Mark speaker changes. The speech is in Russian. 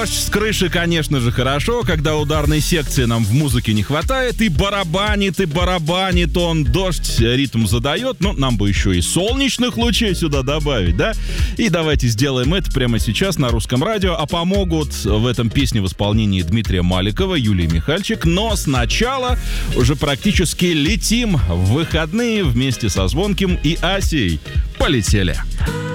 Speaker 1: Дождь с крыши, конечно же, хорошо, когда ударной секции нам в музыке не хватает, и барабанит он, дождь ритм задает, но нам бы еще и солнечных лучей сюда добавить, да? И давайте сделаем это прямо сейчас на Русском радио, а помогут в этом песне в исполнении Дмитрия Маликова, Юлии Михальчик, но сначала уже практически летим в выходные вместе со Звонким и Асей. Полетели!